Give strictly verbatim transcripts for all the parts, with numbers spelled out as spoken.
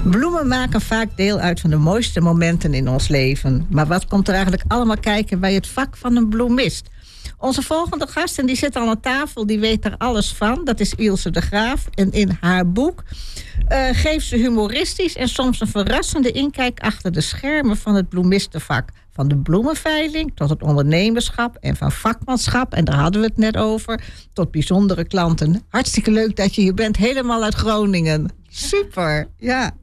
Bloemen maken vaak deel uit van de mooiste momenten in ons leven. Maar wat komt er eigenlijk allemaal kijken bij het vak van een bloemist? Onze volgende gast, en die zit al aan tafel, die weet er alles van. Dat is Ilse de Graaf. En in haar boek uh, geeft ze humoristisch en soms een verrassende inkijk achter de schermen van het bloemistenvak. Van de bloemenveiling tot het ondernemerschap en van vakmanschap, en daar hadden we het net over, tot bijzondere klanten. Hartstikke leuk dat je hier bent, helemaal uit Groningen. Super, ja.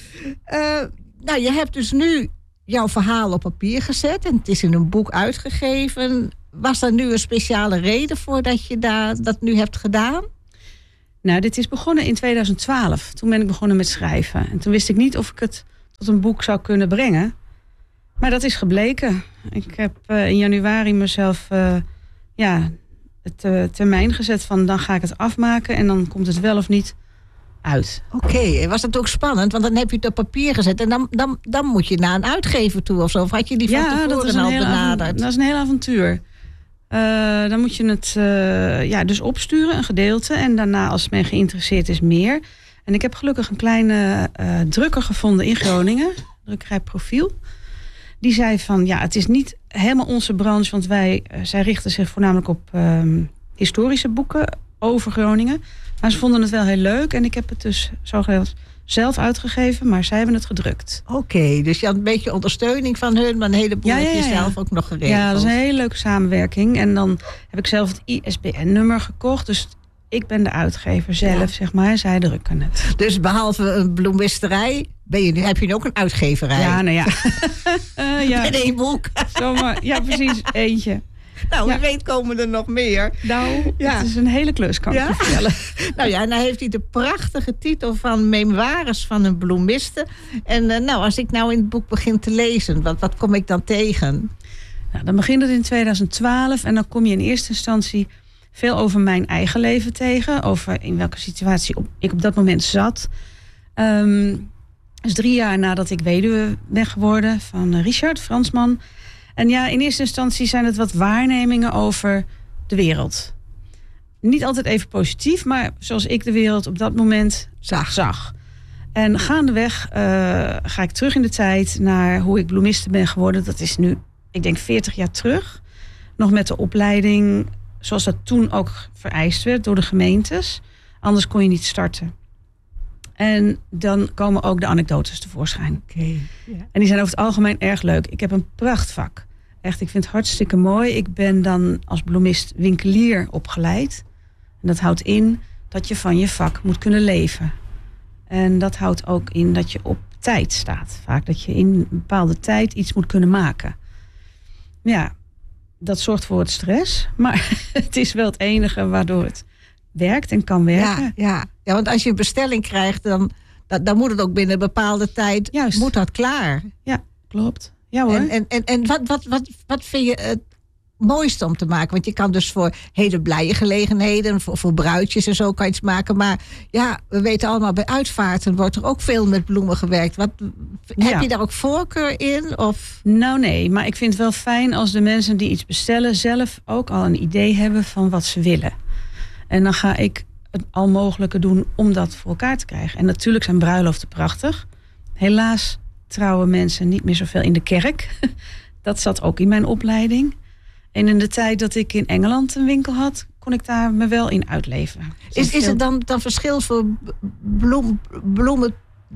Uh, nou, je hebt dus nu jouw verhaal op papier gezet en het is in een boek uitgegeven. Was er nu een speciale reden voor dat je daar, dat nu hebt gedaan? Nou, dit is begonnen in tweeduizend twaalf. Toen ben ik begonnen met schrijven. En toen wist ik niet of ik het tot een boek zou kunnen brengen. Maar dat is gebleken. Ik heb uh, in januari mezelf uh, ja, het uh, termijn gezet van dan ga ik het afmaken en dan komt het wel of niet uit. Oké, okay. Was dat ook spannend? Want dan heb je het op papier gezet en dan, dan, dan moet je naar een uitgever toe of zo. Of had je die van ja, tevoren dat is al een benaderd? Av- dat is een heel avontuur. Uh, dan moet je het uh, ja, dus opsturen, een gedeelte. En daarna, als men geïnteresseerd is, meer. En ik heb gelukkig een kleine uh, drukker gevonden in Groningen. Drukkerij Profiel. Die zei van, ja, het is niet helemaal onze branche. Want wij, uh, zij richten zich voornamelijk op um, historische boeken over Groningen. Maar ze vonden het wel heel leuk. En ik heb het dus zogenaamd zelf uitgegeven, maar zij hebben het gedrukt. Oké, okay, dus je had een beetje ondersteuning van hun, maar een heleboel ja, ja, ja, heb je ja. zelf ook nog geregeld. Ja, dat is een hele leuke samenwerking. En dan heb ik zelf het I S B N-nummer gekocht. Dus ik ben de uitgever zelf, ja. zeg maar. Zij drukken het. Dus behalve een bloemisterij, ben je nu, heb je nu ook een uitgeverij? Ja, nou ja. uh, ja. In één boek. Zomaar, ja, precies. Eentje. Nou, wie ja. weet komen er nog meer. Nou, ja. het is een hele klus, kan ik ja? je vertellen. Nou ja, nou heeft hij de prachtige titel van Memoires van een bloemiste. En uh, nou, als ik nou in het boek begin te lezen, wat, wat kom ik dan tegen? Nou, dan begint het in tweeduizend twaalf en dan kom je in eerste instantie veel over mijn eigen leven tegen. Over in welke situatie op, ik op dat moment zat. Um, dus drie jaar nadat ik weduwe ben geworden van Richard Fransman. En ja, in eerste instantie zijn het wat waarnemingen over de wereld. Niet altijd even positief, maar zoals ik de wereld op dat moment zag. zag. En gaandeweg uh, ga ik terug in de tijd naar hoe ik bloemiste ben geworden. Dat is nu, ik denk, veertig jaar terug. Nog met de opleiding, zoals dat toen ook vereist werd door de gemeentes. Anders kon je niet starten. En dan komen ook de anekdotes tevoorschijn. Okay, yeah. En die zijn over het algemeen erg leuk. Ik heb een prachtvak. Echt, ik vind het hartstikke mooi. Ik ben dan als bloemist winkelier opgeleid. En dat houdt in dat je van je vak moet kunnen leven. En dat houdt ook in dat je op tijd staat. Vaak dat je in een bepaalde tijd iets moet kunnen maken. Ja, dat zorgt voor het stress. Maar het is wel het enige waardoor het werkt en kan werken. Ja, ja. ja want als je een bestelling krijgt, dan, dan, dan moet het ook binnen een bepaalde tijd. Juist. Moet dat klaar. Ja, klopt. Ja hoor. En, en, en, en wat, wat, wat, wat vind je het mooiste om te maken? Want je kan dus voor hele blije gelegenheden, voor, voor bruidjes en zo kan je iets maken. Maar ja, we weten allemaal, bij uitvaarten wordt er ook veel met bloemen gewerkt. Wat, ja. Heb je daar ook voorkeur in? Of? Nou nee, maar ik vind het wel fijn als de mensen die iets bestellen zelf ook al een idee hebben van wat ze willen. En dan ga ik het al mogelijke doen om dat voor elkaar te krijgen. En natuurlijk zijn bruiloften prachtig. Helaas trouwen mensen niet meer zoveel in de kerk. Dat zat ook in mijn opleiding. En in de tijd dat ik in Engeland een winkel had, kon ik daar me wel in uitleven. Is, is het dan, dan verschil voor bloem, bloemen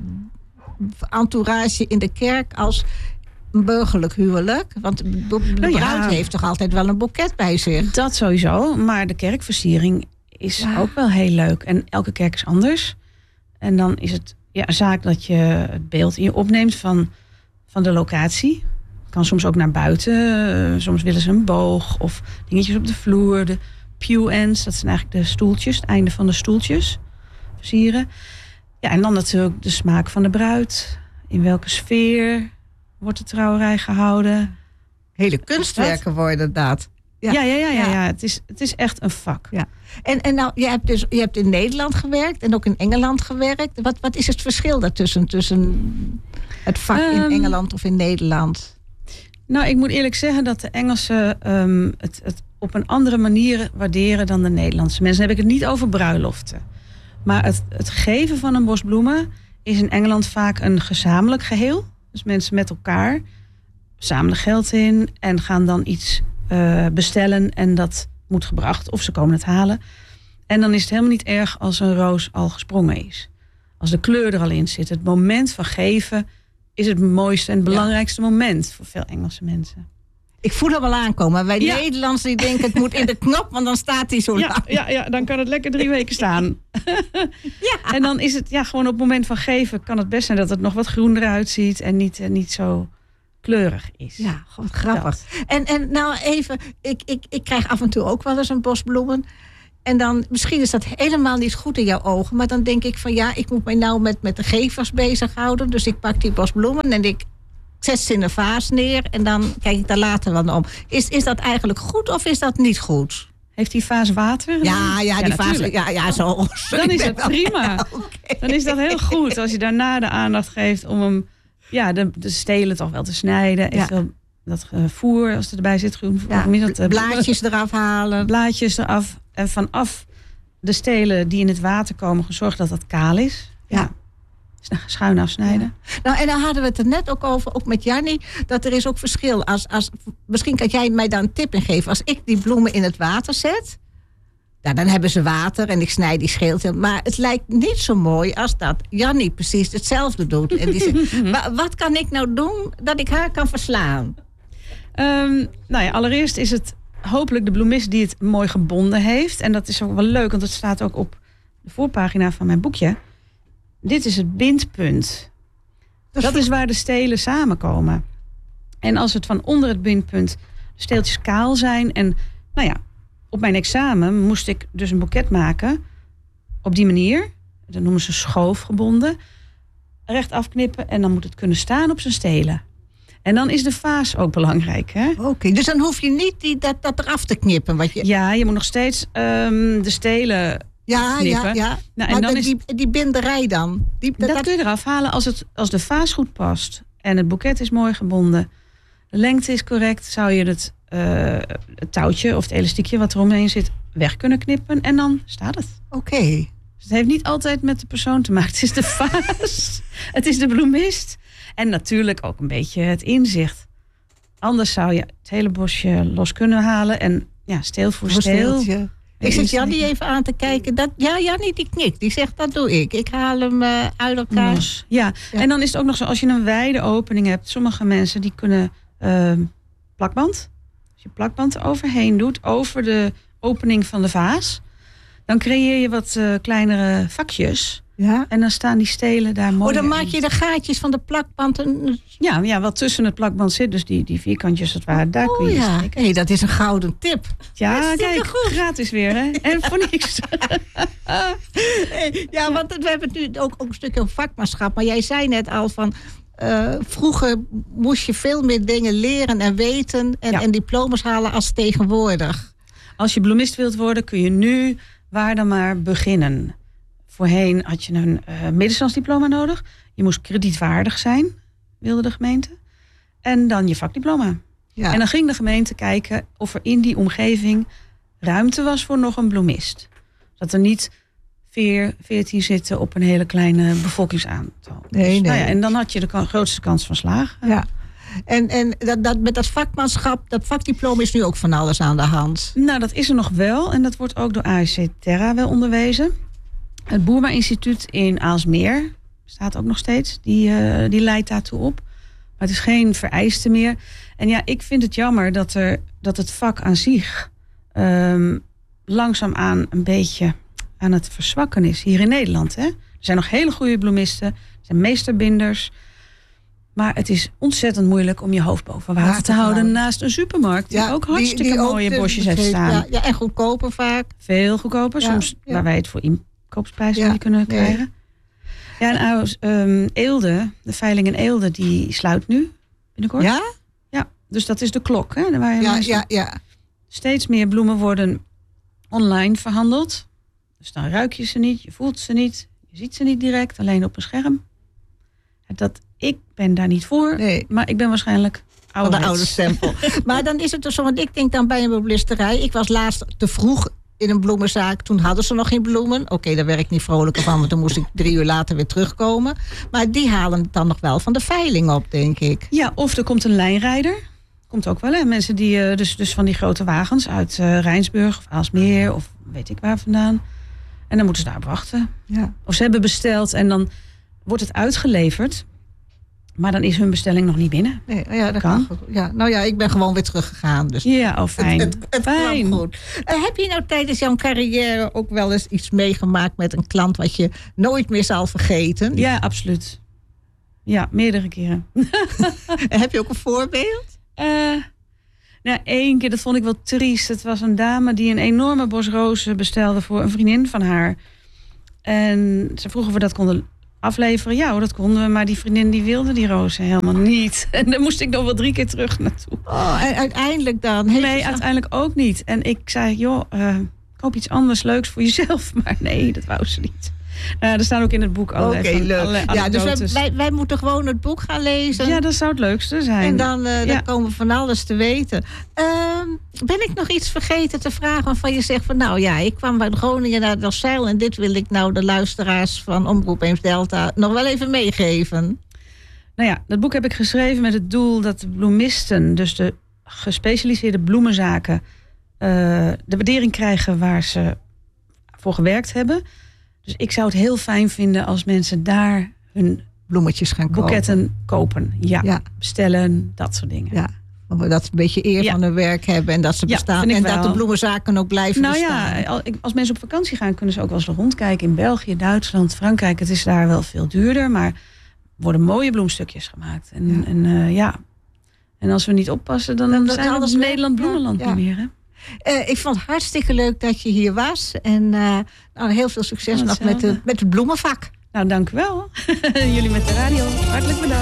entourage in de kerk als een burgerlijk huwelijk? Want de bruid nou ja, heeft toch altijd wel een boeket bij zich? Dat sowieso, maar de kerkversiering is ja. ook wel heel leuk. En elke kerk is anders. En dan is het ja, zaak dat je het beeld in je opneemt van, van de locatie. Kan soms ook naar buiten. Soms willen ze een boog of dingetjes op de vloer. De pew ends, dat zijn eigenlijk de stoeltjes, het einde van de stoeltjes. Versieren. Ja, en dan natuurlijk de smaak van de bruid. In welke sfeer wordt de trouwerij gehouden? Hele kunstwerken worden dat. Ja, ja, ja, ja, ja, ja. Het is, het is echt een vak. Ja. En, en nou, je hebt dus je hebt in Nederland gewerkt en ook in Engeland gewerkt. Wat, wat is het verschil daartussen? Tussen het vak um, in Engeland of in Nederland? Nou, ik moet eerlijk zeggen dat de Engelsen um, het, het op een andere manier waarderen dan de Nederlandse mensen. Dan heb ik het niet over bruiloften. Maar het, het geven van een bos bloemen is in Engeland vaak een gezamenlijk geheel. Dus mensen met elkaar zamelen geld in en gaan dan iets uh, bestellen en dat moet gebracht of ze komen het halen. En dan is het helemaal niet erg als een roos al gesprongen is. Als de kleur er al in zit. Het moment van geven is het mooiste en het belangrijkste ja. moment voor veel Engelse mensen. Ik voel hem wel aankomen. Wij ja. Nederlanders die denken het moet in de knop, want dan staat hij zo ja, lang. Ja, ja, dan kan het lekker drie weken staan. ja. En dan is het ja, gewoon op het moment van geven kan het best zijn dat het nog wat groener uitziet en niet, uh, niet zo kleurig is. Ja, gewoon grappig. En, en nou even, ik, ik, ik krijg af en toe ook wel eens een bos bloemen. En dan, misschien is dat helemaal niet goed in jouw ogen. Maar dan denk ik van ja, ik moet mij nou met, met de gevers bezighouden. Dus ik pak die bos bloemen en ik zet ze in een vaas neer. En dan kijk ik daar later wel om. Is, is dat eigenlijk goed of is dat niet goed? Heeft die vaas water? Ja, ja, die ja, vaas. Ja, ja, zo. Dan is het prima. Okay. Dan is dat heel goed als je daarna de aandacht geeft om hem, ja, de, de stelen toch wel te snijden. Ja. Even dat uh, voer, als het erbij zit, groen. Ja, dat, uh, blaadjes eraf halen. Blaadjes eraf. En vanaf de stelen die in het water komen, gezorgd dat dat kaal is. Ja. ja. Schuin afsnijden. Ja. Nou, en dan hadden we het er net ook over, ook met Jannie, dat er is ook verschil. Als, als, misschien kan jij mij daar een tip in geven. Als ik die bloemen in het water zet, nou, dan hebben ze water en ik snij die scheel. Maar het lijkt niet zo mooi als dat Jannie precies hetzelfde doet. En die zegt, maar wat kan ik nou doen dat ik haar kan verslaan? Um, nou ja, allereerst is het hopelijk de bloemist die het mooi gebonden heeft. En dat is ook wel leuk, want het staat ook op de voorpagina van mijn boekje. Dit is het bindpunt. Dat, dat is waar de stelen samenkomen. En als het van onder het bindpunt de steeltjes kaal zijn. En nou ja, op mijn examen moest ik dus een boeket maken. Op die manier. Dat noemen ze schoofgebonden. Recht afknippen en dan moet het kunnen staan op zijn stelen. En dan is de vaas ook belangrijk. Oké, okay, dus dan hoef je niet die, dat, dat eraf te knippen. Wat je... Ja, je moet nog steeds um, de stelen ja, knippen. Ja, ja. Nou, maar en dan de, is... die, die binderij dan? Die, dat, dat, dat kun je eraf halen als, het, als de vaas goed past. En het boeket is mooi gebonden. De lengte is correct. Zou je het, uh, het touwtje of het elastiekje wat eromheen zit weg kunnen knippen. En dan staat het. Oké. Okay. Dus het heeft niet altijd met de persoon te maken. Het is de vaas. Het is de bloemist. En natuurlijk ook een beetje het inzicht. Anders zou je het hele bosje los kunnen halen. En ja, steel voor steel. Ik zit Jannie even aan te kijken. Dat, ja, Jannie die knikt. Die zegt, dat doe ik. Ik haal hem uh, uit elkaar. Los. Ja. ja, en dan is het ook nog zo, als je een wijde opening hebt. Sommige mensen die kunnen uh, plakband. Als je plakband overheen doet, over de opening van de vaas. Dan creëer je wat uh, kleinere vakjes. Ja. En dan staan die stelen daar mooi. Oh, dan maak je de gaatjes van de plakband. Een... Ja, ja, wat tussen het plakband zit. Dus die, die vierkantjes, dat waren, daar oh, kun je ja. steken. Hey, dat is een gouden tip. Ja, kijk, goed. Gratis weer, hè? En voor niks. hey, ja, want we hebben het nu ook, ook een stukje over vakmanschap. Maar jij zei net al van... Uh, vroeger moest je veel meer dingen leren en weten... en, ja. en diplomas halen als tegenwoordig. Als je bloemist wilt worden, kun je nu waar dan maar beginnen. Voorheen had je een uh, middenstandsdiploma nodig. Je moest kredietwaardig zijn, wilde de gemeente. En dan je vakdiploma. Ja. En dan ging de gemeente kijken of er in die omgeving ruimte was voor nog een bloemist. Dat er niet veer, veertien zitten op een hele kleine bevolkingsaantal. Nee, nee. Dus, nou ja, en dan had je de kan, grootste kans van slagen. Ja. En, en dat, dat, met dat vakmanschap, dat vakdiploma is nu ook van alles aan de hand. Nou, dat is er nog wel. En dat wordt ook door A S C Terra wel onderwezen. Het Boerma Instituut in Aalsmeer staat ook nog steeds. Die, uh, die leidt daartoe op. Maar het is geen vereiste meer. En ja, ik vind het jammer dat, er, dat het vak aan zich um, langzaamaan een beetje aan het verzwakken is. Hier in Nederland. Hè? Er zijn nog hele goede bloemisten. Er zijn meesterbinders. Maar het is ontzettend moeilijk om je hoofd boven water ja, te houden houden naast een supermarkt. Die ja, ook hartstikke die, die mooie ook bosjes heeft staan. Ja, ja, en goedkoper vaak. Veel goedkoper. Ja, soms ja. waar wij het voor inkoopsprijs ja, kunnen krijgen. Nee. Ja, en um, Eelde, de veiling in Eelde, die sluit nu binnenkort. Ja? Ja, dus dat is de klok. Hè, waar ja, ja, ja. Steeds meer bloemen worden online verhandeld. Dus dan ruik je ze niet, je voelt ze niet. Je ziet ze niet direct, alleen op een scherm. Dat, ik ben daar niet voor, nee. maar ik ben waarschijnlijk ouderwets. Van de oude stempel. Maar dan is het dus zo, want ik denk dan bij een bloemisterij. Ik was laatst te vroeg in een bloemenzaak. Toen hadden ze nog geen bloemen. Oké, okay, daar werd ik niet vrolijker van, want dan moest ik drie uur later weer terugkomen. Maar die halen het dan nog wel van de veiling op, denk ik. Ja, of er komt een lijnrijder. Komt ook wel, hè. Mensen die, uh, dus, dus van die grote wagens uit uh, Rijnsburg of Aalsmeer of weet ik waar vandaan. En dan moeten ze daar wachten. Ja. Of ze hebben besteld en dan wordt het uitgeleverd. Maar dan is hun bestelling nog niet binnen. Nee, ja, dat kan. kan ja, nou ja, ik ben gewoon weer teruggegaan. Dus ja, oh fijn. Het, het, het fijn. kwam goed. Uh, heb je nou tijdens jouw carrière ook wel eens iets meegemaakt met een klant wat je nooit meer zal vergeten? Ja, absoluut. Ja, meerdere keren. Heb je ook een voorbeeld? Uh, nou, één keer, dat vond ik wel triest. Het was een dame die een enorme bos rozen bestelde voor een vriendin van haar. En ze vroeg of we dat konden afleveren. Ja, dat konden we, maar die vriendin die wilde die rozen helemaal niet. En dan moest ik nog wel drie keer terug naartoe. Oh, en uiteindelijk dan? Nee, zo... uiteindelijk ook niet. En ik zei, joh, uh, koop iets anders leuks voor jezelf. Maar nee, dat wou ze niet. Uh, er staan ook in het boek allerlei, okay, leuk. allerlei ja, dus wij, wij, wij moeten gewoon het boek gaan lezen. Ja, dat zou het leukste zijn. En dan, uh, ja. dan komen we van alles te weten. Uh, ben ik nog iets vergeten te vragen waarvan je zegt van nou ja, ik kwam uit Groningen naar Delfzijl en dit wil ik nou de luisteraars van Omroep Eems-Delta nog wel even meegeven. Nou ja, dat boek heb ik geschreven met het doel dat de bloemisten, dus de gespecialiseerde bloemenzaken, uh, de waardering krijgen waar ze voor gewerkt hebben. Dus ik zou het heel fijn vinden als mensen daar hun bloemetjes gaan kopen. Boeketten kopen. Ja, ja. Bestellen, dat soort dingen. Ja, dat ze een beetje eer ja. van hun werk hebben en dat ze ja, bestaan. En wel. Dat de bloemenzaken ook blijven nou bestaan. Ja, als mensen op vakantie gaan, kunnen ze ook wel eens rondkijken in België, Duitsland, Frankrijk. Het is daar wel veel duurder, maar er worden mooie bloemstukjes gemaakt. En ja, en, uh, ja. en als we niet oppassen, dan, dan zijn we Nederland bloemenland ja. niet meer. Hè? Uh, ik vond het hartstikke leuk dat je hier was. En uh, nou, heel veel succes nog met, de, met het bloemenvak. Nou, dank u wel. Jullie met de radio. Hartelijk bedankt.